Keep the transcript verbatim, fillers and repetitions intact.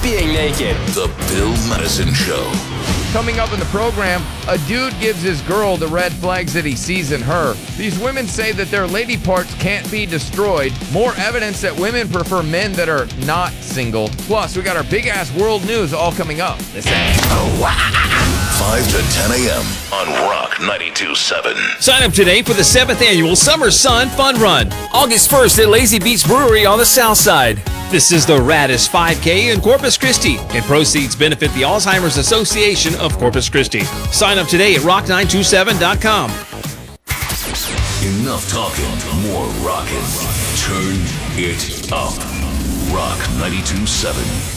being naked. The Bill Madison Show. Coming up in the program, a dude gives his girl the red flags that he sees in her. These women say that their lady parts can't be destroyed. More evidence that women prefer men that are not single. Plus, we got our big-ass world news all coming up. Listen. five to ten a.m. on Rock ninety-two point seven. Sign up today for the seventh Annual Summer Sun Fun Run, August first at Lazy Beach Brewery on the South Side. This is the raddest five K in Corpus Christi, and proceeds benefit the Alzheimer's Association of Corpus Christi. Sign up today at rock nine two seven dot com. Enough talking, more rockin'. Turn it up. Rock ninety-two point seven.